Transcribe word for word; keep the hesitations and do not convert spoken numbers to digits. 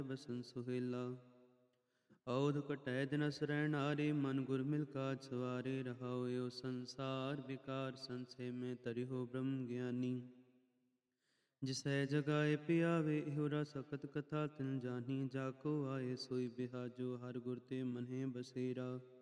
ਬਸਨ ਸੁਹੇਲਾ। ਔਧ ਕਟੈ ਦਿਨਸ ਰਹਿਣ ਹਾਰੇ, ਮਨ ਗੁਰ ਮਿਲ ਕਾਜ ਸਵਾਰੇ। ਰਹਾਉ ਏਉ ਸੰਸਾਰ ਵਿਕਾਰ, ਸੰਸ਼ੇ ਮੈਂ ਤਰਿਹੋ ਬ੍ਰਹਮ ਗਿਆਨੀ। ਜਿਸੈ ਜਗਾਏ ਪਿਆਵੇ, ਇਹੋ ਰਸ ਅਕਥ ਕਥਾ ਤਿਨ ਜਾਨੀ। ਜਾ ਕੋ ਆਏ ਸੋਈ ਬਿਹਾਜੋ, ਹਰਿ ਗੁਰ ਤੇ ਮਨਹਿ ਬਸੇਰਾ।